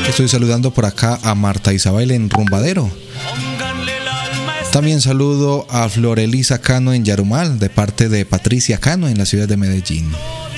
Estoy saludando por acá a Marta Isabel en Rumbadero. También saludo a Florelisa Cano en Yarumal, de parte de Patricia Cano en la ciudad de Medellín.